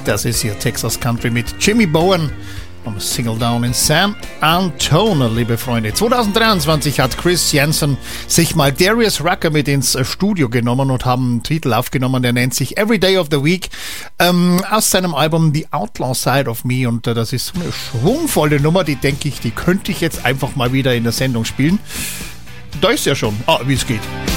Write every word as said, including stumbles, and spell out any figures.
Das ist hier Texas Country mit Jimmy Bowen vom Single Down in San Antonio, liebe Freunde. zwanzig dreiundzwanzig hat Chris Janson sich mal Darius Rucker mit ins Studio genommen und haben einen Titel aufgenommen, der nennt sich Every Day of the Week, ähm, aus seinem Album The Outlaw Side of Me, und äh, das ist so eine schwungvolle Nummer, die denke ich, die könnte ich jetzt einfach mal wieder in der Sendung spielen. Da ist ja schon, ah, wie es geht.